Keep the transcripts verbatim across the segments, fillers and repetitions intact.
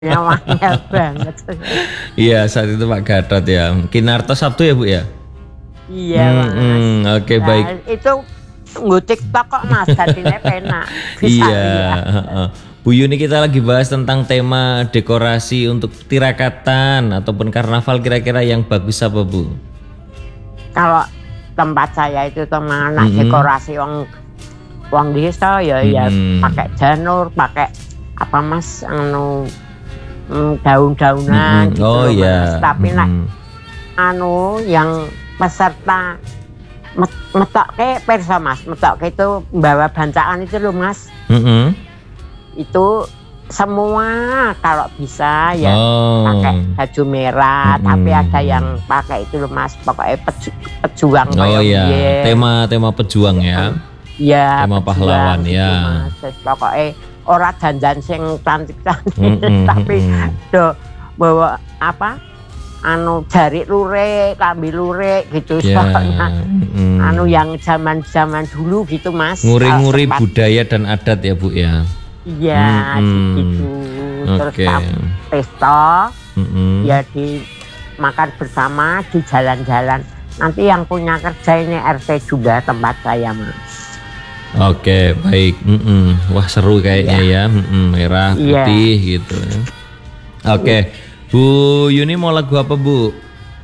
Nyawanya banget. Iya, saat itu Pak Gatot ya. Kinarto Sabtu ya Bu ya? Iya Hmm, Mas. hmm, oke Nah, baik. itu nggo TikTok kok Mas, dadine penak. Bisa Iya, lihat. heeh. Bu Yuni, kita lagi bahas tentang tema dekorasi untuk tirakatan ataupun karnaval, kira-kira yang bagus apa Bu? Kalau tempat saya itu teman Mm-mm. dekorasi wong wong desa ya ya Mm-mm. pakai janur, pakai apa Mas anu mm, daun-daunan Mm-mm. gitu Oh loh, iya. Mas. Tapi nek Mm-mm. anu yang peserta met, metokke persa Mas, metokke itu membawa bancaan itu loh Mas. Mm-mm. Itu semua kalau bisa ya Oh. pakai baju merah, Mm-mm. tapi ada yang pakai itu loh Mas, pokoknya peju, pejuang Oh kayak iya, biyen. tema tema pejuang ya. Ya, Tema pejuang pahlawan, gitu, ya. Mas. Terus pokoknya ora dandan sing cantik-cantik, Mm-mm, tapi mm-mm. do bawa apa? Anu jari lurik, kambi lurik gitu Ya, soalnya. mm. Anu yang zaman-zaman dulu gitu Mas. nguri-nguri Kalau tempat- budaya dan adat ya Bu ya. Iya, Mm-mm. gitu. Terus Oke. tam- pesta Mm-mm. ya di makan bersama di jalan-jalan. Nanti yang punya kerja ini R T juga tempat saya Mas. Oke, baik. Mm-mm. Wah, seru kayaknya ya. Mm-mm. Merah, Iya. putih gitu ya. Oke. Bu Yuni mau lagu apa Bu?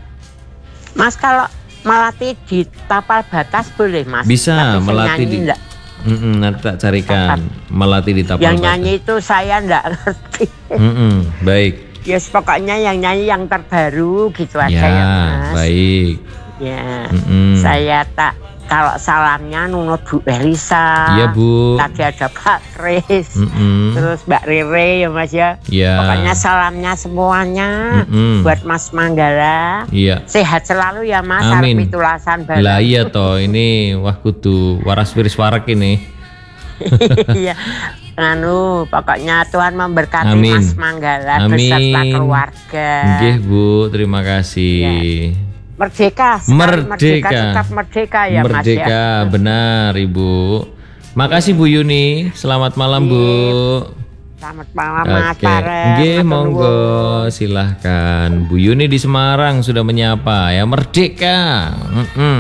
Mas kalau melatih di tapal batas boleh Mas? Bisa, Tapi saya melatih nyanyi di- enggak. Mm-mm, nanti tak carikan. Melatih di tapal Yang batas. nyanyi itu saya enggak ngerti. Mm-mm. Baik. Yes, pokoknya yang nyanyi yang terbaru gitu aja Ya, ya Mas. baik. Ya, Mm-mm. saya tak kalau salamnya nunut Bu Elisa. Iya Bu. Tadi ada Pak Kris, Mm-mm. terus Mbak Rere ya Mas ya. Ya. Pokoknya salamnya semuanya Mm-mm. buat Mas Manggala. Iya. Sehat selalu ya Mas. Amin. Arep pitulasan bareng. Lah iya toh, ini wah kudu waras wiris warak ini. Iya. Anu, pokoknya Tuhan memberkati Amin. Mas Manggala Amin. beserta keluarga. Nggih Bu, terima kasih. Merdeka, sekali Merdeka. tetap merdeka ya Mas Merdeka, ya. benar Ibu. Makasih Bu Yuni, selamat malam Bu. Selamat malam Mas Oke, Pareng. nggih Matur monggo nuwun. silahkan. Bu Yuni di Semarang sudah menyapa ya, merdeka. Mm-mm.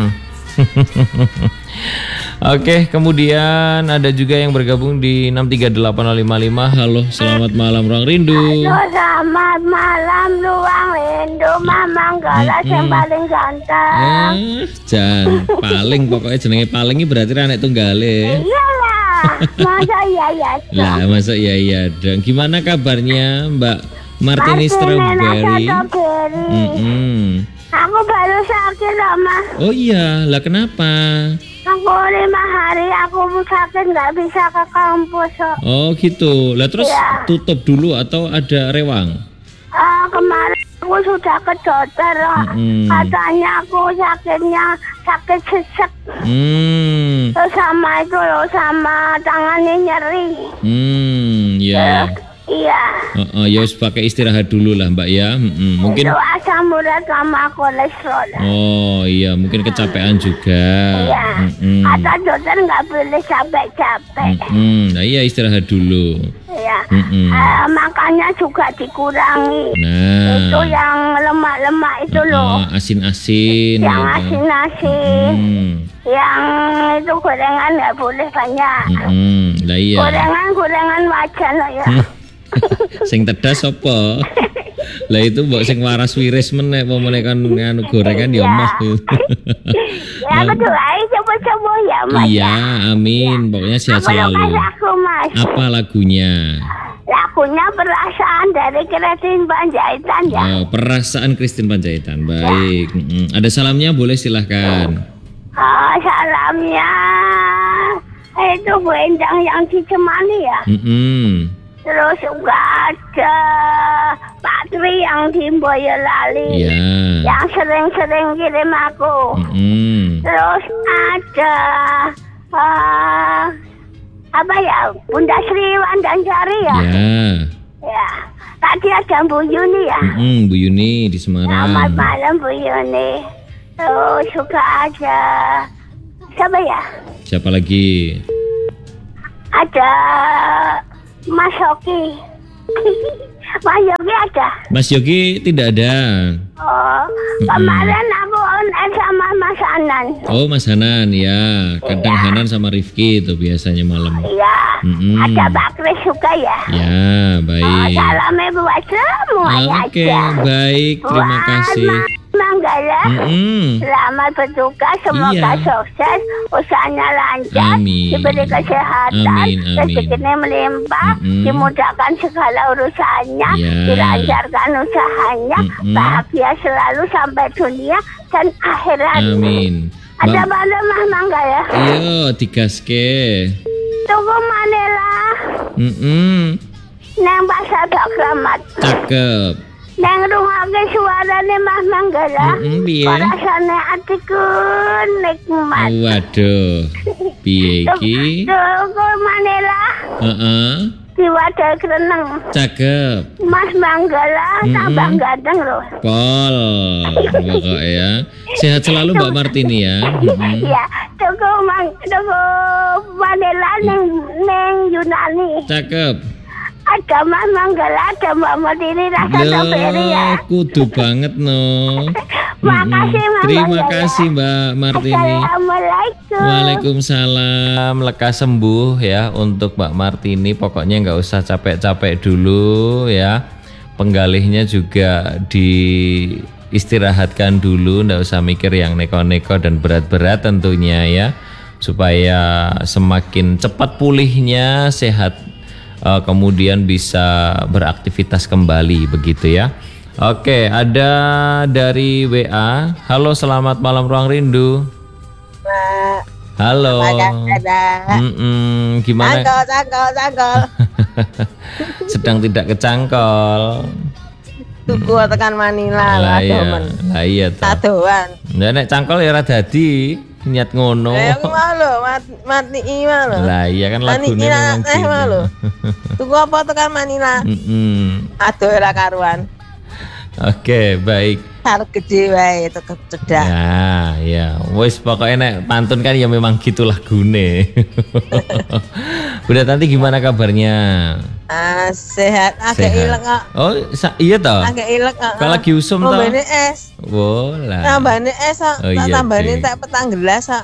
Oke, kemudian ada juga yang bergabung di enam tiga delapan lima lima. Halo, selamat malam Ruang Rindu. Selamat malam Ruang Rindu Mamang Gala yang paling ganteng. Eh, Jan, paling pokoknya jenenge paling ini berarti anak tunggale. Iyalah, masa iya ya. Lah, masa iya iya dong. Gimana kabarnya Mbak Martini Strawberry? Strawberry. Mm-mm. Aku baru sakit loh Mas. Oh iya, lah kenapa? Aku lima hari aku sakit nggak bisa ke kampus. Kok. Oh gitu. Lah terus Iya. tutup dulu atau ada rewang? Ah, kemarin aku sudah ke dokter. Mm-mm. Katanya aku sakitnya sakit sesek. Hmm. Terus sama itu loh sama tangannya nyeri. Hmm, ya. Iya. Oh, oh, ya wis pakai istirahat dulu lah Mbak ya. Mm-mm. Mungkin Itu asam urat sama kolesterol. oh iya, mungkin kecapean juga. Iya. Mm-mm. Kata dokter nggak boleh capek-capek. Mm-mm. Nah iya istirahat dulu. Iya. Mm-mm. Eh, makannya juga dikurangi. Nah. Itu yang lemak-lemak itu loh. Oh, asin-asin. Yang gitu. asin-asin. Hmm. Yang itu gorengan nggak boleh banyak. Mm-mm. Lah iya. Gorengan-gorengan wajan loh ya. Sing tedas apa? Lah itu mbok sing waras wiris meneh apa meneh kan anu gorengan ya Iya. mah. Ya betul, ayo coba-coba ya Mas. Iya, amin. Pokoknya sehat Apa lo selalu. kasih aku Mas? Apa lagunya? Lagunya perasaan dari Christine Panjaitan ya. Oh, perasaan Christine Panjaitan. Baik. Mm-mm. Ada salamnya boleh silahkan. Oh, salamnya itu Bu Endang yang di Cemani ya. Mm-mm. Terus juga ada Pak Tri yang di Boyolali. Iya. Yang sering-sering kirim aku. Mm-mm. Terus ada uh, apa ya, Bunda Sri Wandansari ya. Ya. Ya. Tadi ada Bu Yuni ya. Mm-mm, Bu Yuni di Selamat Semarang. malam Bu Yuni. Terus juga ada siapa ya? Siapa lagi? Ada Mas Hoki. Mas Yogi ada. Mas Yogi tidak ada. Oh, kemarin aku online sama Mas Anan. Oh, Mas Hanan ya. Kadang Iya. Hanan sama Rifki itu biasanya malam. Iya. Mm-mm. Ada Pak Kris juga ya. Ya, Oh, baik. salamnya buat semuanya Oke, aja. baik. Terima Buat kasih. Mas Manggala. Mm-mm. Selamat bertugas, semoga Iya. sukses, usahanya lancar, Amin. diberi kesehatan, Amin, amin. rezekinya melimpah, Mm-mm. dimudahkan segala urusannya, Iya. dilancarkan usahanya, Mm-mm. bahagia selalu sampai dunia dan akhirat. Amin. Ada Mbak, mana Mas Manggala? iyo digaske. Tunggu Manila, Mm-mm. neng pasar Dak Kramat, Cakep. neng rungake suarane Mas Manggala. Mm-mm, piye? Rasane atiku nikmat. Waduh. Piye iki? Tunggu Manila. Heeh. Diwadah kereneng. Cakep. Mas Manggala Mm-mm. tambah ganteng loh. Pol. Pokoknya ya. Sehat selalu Mbak Martini ya. Mm-mm. Ya, tunggu mang, tunggu Manila neng neng Yunani. Cakep. Ada Mas Manggala, ada Mbak Martini rasa sopiri ya. Kudu banget no. Makasih Mm-mm. Mas Terima Manggala. kasih Mbak Martini. Assalamualaikum. Waalaikumsalam. Lekas sembuh ya untuk Mbak Martini. Pokoknya nggak usah capek-capek dulu ya. Penggalihnya juga diistirahatkan dulu. Nggak usah mikir yang neko-neko dan berat-berat tentunya ya. Supaya semakin cepat pulihnya, sehat, eh, kemudian bisa beraktivitas kembali begitu ya. Oke, ada dari W A. Halo, selamat malam Ruang Rindu. Halo. Mm-mm, gimana? Cangkol, cangkol, cangkol. Sedang tidak kecangkol. Tuku tekan Manila Lah lah, iya, temen. lah iya toh. Tadoan. Nah, nek cangkol ya ora dadi, niat ngono. Eh, aku mau lho, mat mati ima lho. Lah iya kan Mani lagune ina memang eh gitu. mau lho. Tuku apa tekan Manila? Mm-mm. Aduh ora karuan. Oke, baik. Karo gede wae tetep cedak. Ya, ya. Wis pokoknya nek pantun kan ya memang gitu lagune. Bunda Tanti gimana kabarnya? Ah, sehat, agak Sehat. ilek kok. Oh, sa- iya toh? Agak ilek kok. Kalau lagi usum toh? Tambane es. Wow lah. Tambane es kok. Oh, Tak iya, tambane Ding. tak petang gelas kok.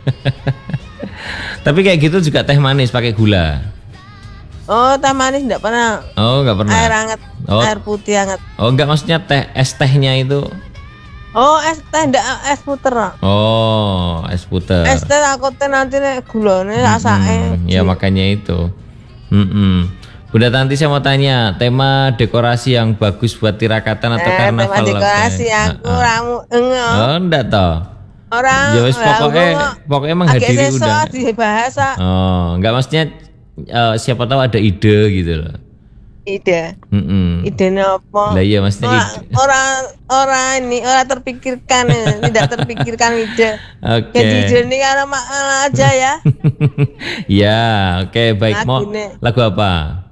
Tapi kayak gitu juga teh manis pakai gula. Oh, teh manis enggak pernah. Oh, nggak pernah. Air hangat, Oh. air putih hangat. Oh, enggak maksudnya teh es tehnya itu. Oh, es teh enggak es puter kok. Oh, es puter. Es teh aku teh nanti nek gulane rasane. Hmm, ya makanya itu. Mm-mm. Bunda Tanti saya mau tanya, tema dekorasi yang bagus buat tirakatan atau Eh, karnaval? tema dekorasi apa? aku Ah, ah. ramu enggak. Oh, enggak toh. Orang Ya wis pokoknya pokoknya menghadiri udah. dibahas kok. Oh, enggak maksudnya eh, siapa tahu ada ide gitu loh. Ide. Mm-mm. Idenya apa? Lah iya maksudnya Ora- ide. Orang orang ini orang terpikirkan, eh, tidak terpikirkan ide. Oke. Jadi ide ini karena makna aja ya. Ya, oke baik. Mau Lagune. lagu apa?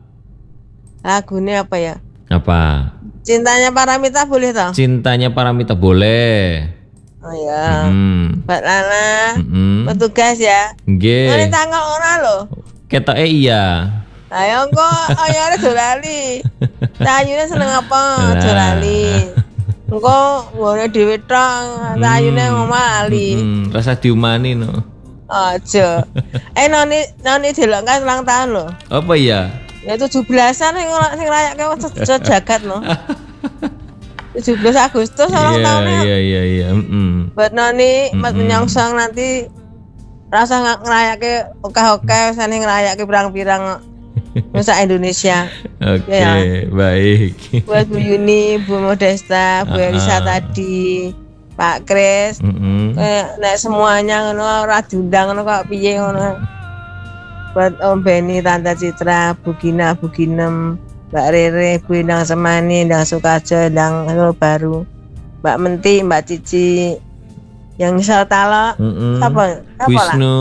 Lagunya apa ya? Apa? Cintanya Paramita boleh toh? Cintanya Paramita boleh. Oh ya. Hmm. Mbak Lana, Mm-mm. petugas ya. Nggih. Ini tanggal ora loh. Ketoke iya. Ayo kok, ayo ada dolali. Tayune seneng apa? Lah. Dolali. Engko ngone dhewe tok, tayune ngomong lali. Hmm, rasa diumani no. Aja. Eh noni noni delok kan ulang tahun loh. Apa ya? Ya tujuh belasan sing ora- sing rayake se jagat loh. tujuh belas Agustus ulang Iya, tahunnya. iya, iya, iya. Mm-mm. Buat noni mat Mm-mm. menyongsong nanti rasa nggak ngerayake oke-oke sane ngerayake pirang-pirang Nusa Indonesia. Oke, Ya. baik. Buat Bu Yuni, Bu Modesta, Bu Ah, Elisa ah. tadi, Pak Kris, Mm-mm. eh, nek semuanya ngono ora diundang ngono kok piye ngono. Buat Om Beni, Tante Citra, Bu Gina, Bu Ginem, Mbak Rere, Bu Endang Semani, Endang Sukajo, Endang Halo Baru, Mbak Menti, Mbak Cici, yang misal tala, Mm-mm. apa? Apa lah? Wisnu.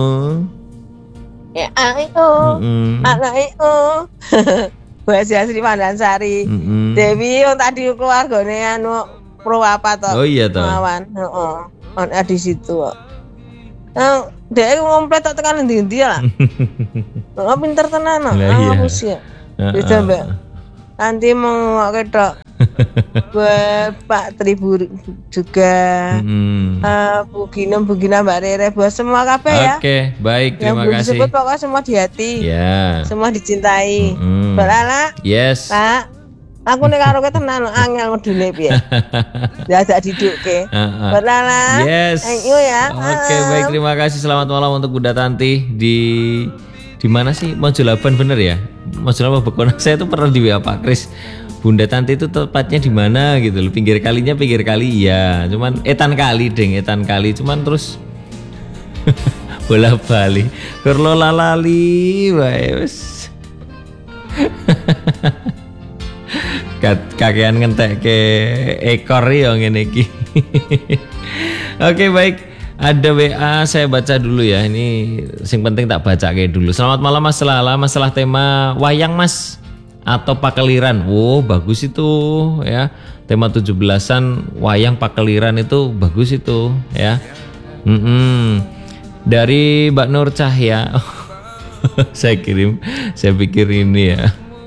Ya, ayo, Mm-mm. ayo. Bu Asia Sri Pandansari, Mm-mm. Dewi yang tadi keluargane anu pro apa toh? Oh iya toh. Mawan, heeh. On di situ kok. Nah, dia ngomplet tak tekan endi-endi lah. Oh, pinter tenan kok. Lah iya. Ah, wis ya. Heeh. Bisa mbak nanti mau ketok buat Pak Tribu juga, Hmm. uh, Bu Ginem, Bu Gina, Mbak Rere, buat semua kabeh ya. Oke, baik, Yang terima belum kasih. disebut pokoknya semua di hati, Ya. semua dicintai. Mm-mm. Mbak Lala, Yes. Pak, aku nih karo tenan angel ngedune piye. Diajak didukke. Ah, ah. Mbak Lala, Yes. thank you ya. Oke, Malam. baik, terima kasih. Selamat malam untuk Bunda Tanti di di mana sih? Mojolaban bener ya? Mojolaban Bekono. Saya tuh pernah di W A Pak Kris. Bunda Tanti itu tepatnya di mana gitu loh. Pinggir kalinya pinggir kali ya. Cuman etan kali, deng, etan kali. Cuman terus bola balik. Kurlo lalali wae wis. Kat- kakean ngentek ke ekor ya ngene iki. Oke, baik. Ada W A saya baca dulu ya. Ini sing penting tak baca kayak dulu. Selamat malam Mas Lala, masalah tema wayang Mas atau pakeliran. Wow, bagus itu ya. Tema tujuh belasan wayang pakeliran itu bagus itu ya. Mm-mm. Dari Mbak Nur Cahya. Saya kirim, saya pikir ini ya.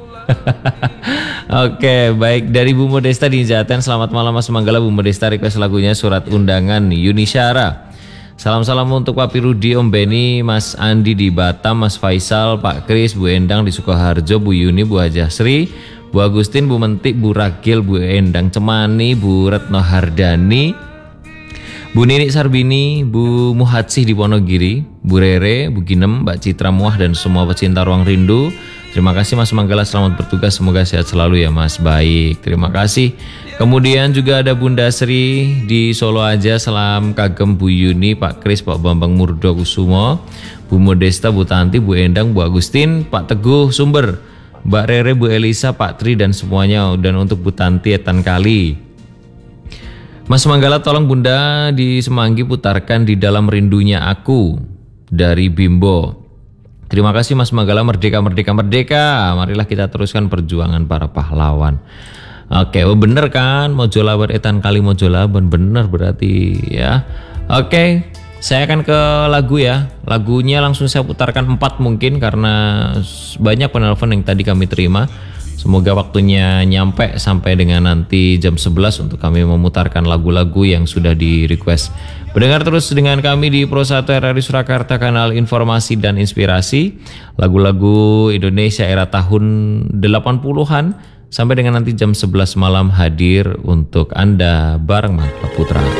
Oke, baik, dari Bu Modesta di Jaten. Selamat malam Mas Manggala. Bu Modesta request lagunya Surat Undangan Yuni Syara. Salam-salam untuk Pak Pirudi, Om Beni, Mas Andi di Batam, Mas Faisal, Pak Kris, Bu Endang di Sukoharjo, Bu Yuni, Bu Hajasri, Bu Agustin, Bu Mentik, Bu Ragil, Bu Endang Cemani, Bu Retno Hardani, Bu Nini Sarbini, Bu Muhatsih di Wonogiri, Bu Rere, Bu Ginem, Mbak Citra Muah dan semua pecinta Ruang Rindu. Terima kasih Mas Manggala, selamat bertugas, semoga sehat selalu ya Mas. Baik, terima kasih. Kemudian juga ada Bunda Sri di Solo aja, salam kagem Bu Yuni, Pak Kris, Pak Bambang Murdo Kusumo, Bu Modesta, Bu Tanti, Bu Endang, Bu Agustin, Pak Teguh Sumber, Mbak Rere, Bu Elisa, Pak Tri dan semuanya. Dan untuk Bu Tanti etan kali. Mas Manggala, tolong Bunda di Semanggi putarkan Di Dalam Rindunya Aku dari Bimbo. Terima kasih Mas Manggala. Merdeka, merdeka, merdeka. Marilah kita teruskan perjuangan para pahlawan. Oke, oh bener kan? Mojolaban etan kali Mojolaban, bener berarti ya. Oke, saya akan ke lagu ya. Lagunya langsung saya putarkan empat mungkin karena banyak penelpon yang tadi kami terima. Semoga waktunya nyampe sampai dengan nanti jam sebelas untuk kami memutarkan lagu-lagu yang sudah di request. Mendengar terus dengan kami di Pro satu R R I Surakarta, kanal informasi dan inspirasi. Lagu-lagu Indonesia era tahun delapan puluhan sampai dengan nanti jam sebelas malam hadir untuk Anda bareng Mantap Putra.